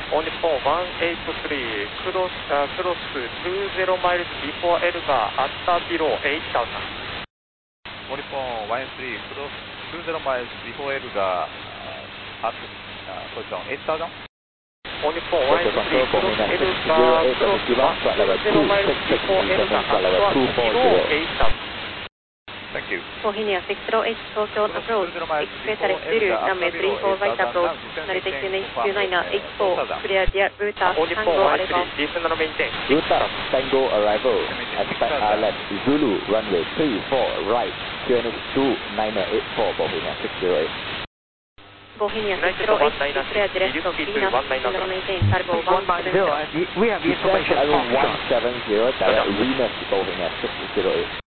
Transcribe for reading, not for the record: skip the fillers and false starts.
On Nippon 183, cross 20 miles before Elga at below 8,000. On Nippon 183, cross 20 miles before Elga at position 8,000. On Nippon 183, cross Elga, cross 20 miles before Elga at below 8,000. Thank you. Bohemia 608 東京 approach, expected Zulu runway 34 right approach, Narita QNH29 84, clear the router On Nippon Tango arrival. 183, listen and maintain. Router Tango arrival, expect left Zulu runway 34 right, QNH2984 Bohemia 608. Bohemia 608, clear direct of Venus, listen and maintain, cargo 170. We have the information. Descent 170, direct Venus Bohemia 608.